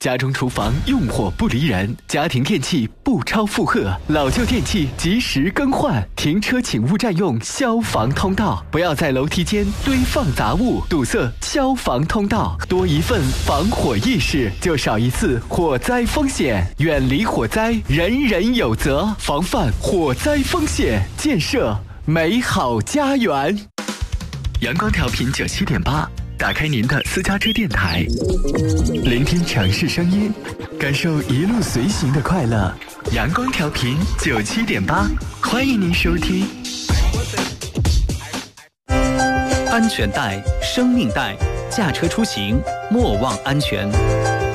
家中厨房用火不离人，家庭电器不超负荷，老旧电器及时更换。停车请勿占用消防通道，不要在楼梯间堆放杂物，堵塞消防通道。多一份防火意识，就少一次火灾风险。远离火灾，人人有责。防范火灾风险，建设美好家园。阳光调频97.8，打开您的私家车电台，聆听城市声音，感受一路随行的快乐。阳光调频97.8，欢迎您收听。 安全带，生命带，驾车出行莫忘安全。